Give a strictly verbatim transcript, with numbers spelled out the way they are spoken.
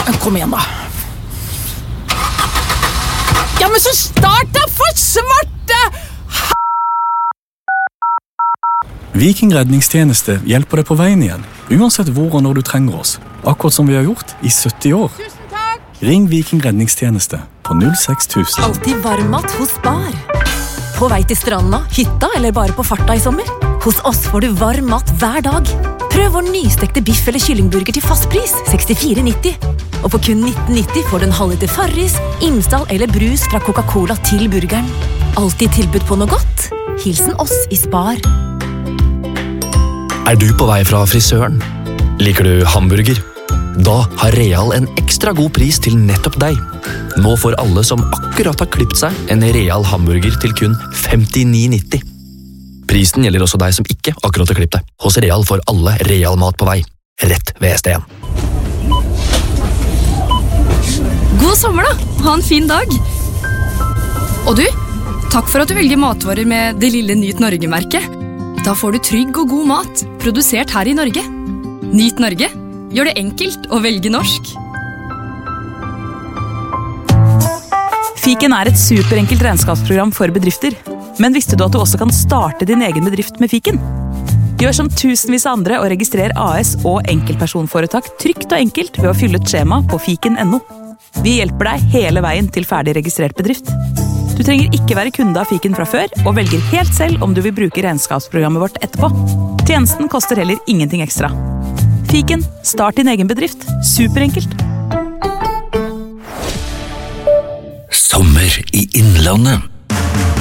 Kom igjen da. Ja, men så start da for svarte! Viking redningstjeneste hjelper deg på veien igjen, uansett hvor og når du trenger oss. Akkurat som vi har gjort i sytti år. Tusen takk! Ring Viking redningstjeneste på null seks tusen. Alltid varmmat hos Spar. På vei til stranda, hytta eller bare på farta i sommer. Hos oss får du varm mat hver dag. Prøv vår nystekte biff eller kyllingburger til fast pris, sekstifire nitti. Og for kun nitten nitti får du en halvliter Farris, Imsdal eller brus fra Coca-Cola til burgeren. Alltid tilbud på noe godt. Hilsen oss i Spar. Er du på vei fra frisøren? Liker du hamburger? Da har Real en ekstra god pris til nettopp deg. Nå får alle som akkurat har klippet seg en Real hamburger til kun femtini nitti. Prisen gjelder også deg som ikke akkurat har klippet deg. Hos Real får alle Real mat på vei. Rett ved S T en. God sommer da! Ha en fin dag! Og du, takk for at du velger matvarer med det lille Nyt Norge-merket. Da får du trygg og god mat, produsert her i Norge. Nyt Norge. Gjør det enkelt å velge norsk. Fiken er et superenkelt regnskapsprogram for bedrifter. Men visste du at du også kan starte din egen bedrift med Fiken? Gjør som tusenvis av andre og registrer A S og enkeltpersonforetak trygt og enkelt ved å fylle ut skjema på fiken punktum no. Vi hjelper deg hele veien til ferdig registrert bedrift. Du trenger ikke være kunde av Fiken fra før, og velger helt selv om du vil bruke regnskapsprogrammet vårt etterpå. Tjenesten koster heller ingenting ekstra. Fiken, start din egen bedrift. Superenkelt. Sommer i Innlandet.